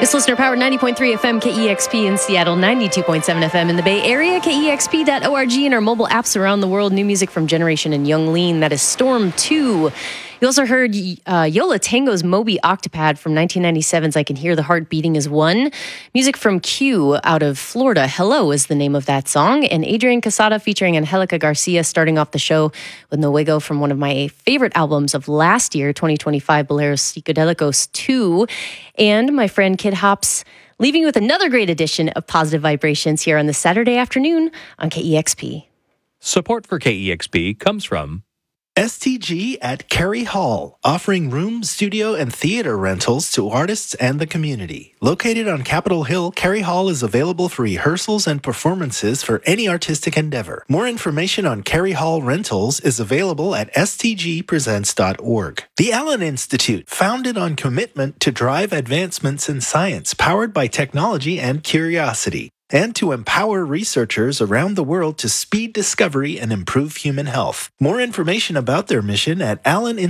This listener powered 90.3 FM KEXP in Seattle, 92.7 FM in the Bay Area, KEXP.org, and our mobile apps around the world. New music from Generation and Young Lean. That is Storm 2. You also heard Yo La Tengo's Moby Octopad from 1997's I Can Hear the Heart Beating as One. Music from Q out of Florida. Hello is the name of that song. And Adrian Casada featuring Angelica Garcia starting off the show with Nowego from one of my favorite albums of last year, 2025, Boleros Psicodelicos 2. And my friend Kid Hops leaving you with another great edition of Positive Vibrations here on this Saturday afternoon on KEXP. Support for KEXP comes from STG at Carey Hall, offering room, studio, and theater rentals to artists and the community. Located on Capitol Hill, Carey Hall is available for rehearsals and performances for any artistic endeavor. More information on Carey Hall rentals is available at stgpresents.org. The Allen Institute, founded on commitment to drive advancements in science, powered by technology and curiosity, and to empower researchers around the world to speed discovery and improve human health. More information about their mission at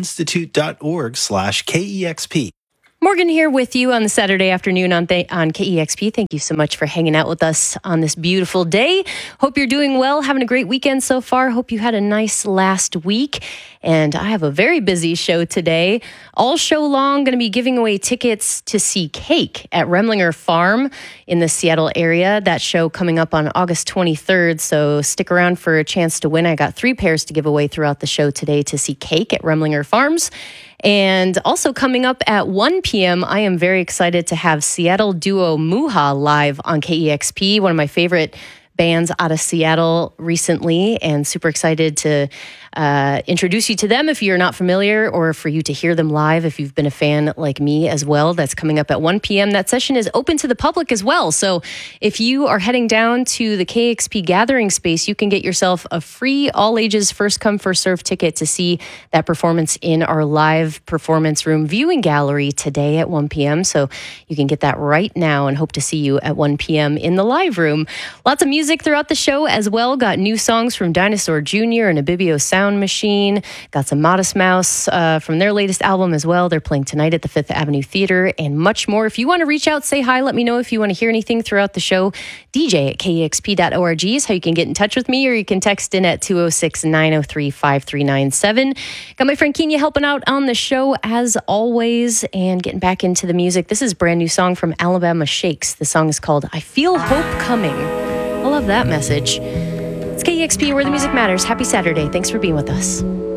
alleninstitute.org/KEXP. Morgan here with you on the Saturday afternoon on KEXP. Thank you so much for hanging out with us on this beautiful day. Hope you're doing well, having a great weekend so far. Hope you had a nice last week. And I have a very busy show today. All show long, going to be giving away tickets to see Cake at Remlinger Farm in the Seattle area. That show coming up on August 23rd, so stick around for a chance to win. I got 3 pairs to give away throughout the show today to see Cake at Remlinger Farms. And also coming up at 1 p.m., I am very excited to have Seattle duo Muha live on KEXP, one of my favorite bands out of Seattle recently, and super excited to introduce you to them if you're not familiar, or for you to hear them live if you've been a fan like me as well. That's coming up at 1 p.m. That session is open to the public as well. So if you are heading down to the KEXP gathering space, you can get yourself a free all-ages first-come, first-served ticket to see that performance in our live performance room viewing gallery today at 1 p.m. So you can get that right now and hope to see you at 1 p.m. in the live room. Lots of music throughout the show as well. Got new songs from Dinosaur Jr. and Abibio Sound Machine. Got some Modest Mouse from their latest album as well. They're playing tonight at the Fifth Avenue Theater, and much more. If you want to reach out, say hi, let me know if you want to hear anything throughout the show. DJ at KEXP.org is how you can get in touch with me, or you can text in at 206-903-5397. Got my friend Kenya helping out on the show as always, and getting back into the music. This is a brand new song from Alabama Shakes. The song is called I Feel Hope Coming. I love that message. It's KEXP, where the music matters. Happy Saturday. Thanks for being with us.